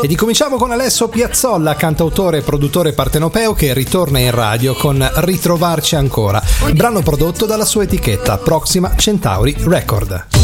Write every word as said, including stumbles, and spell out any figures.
Ed incominciamo con Alessio Piazzolla, cantautore e produttore partenopeo, che ritorna in radio con Ritrovarci ancora, brano prodotto dalla sua etichetta Proxima Centauri Record.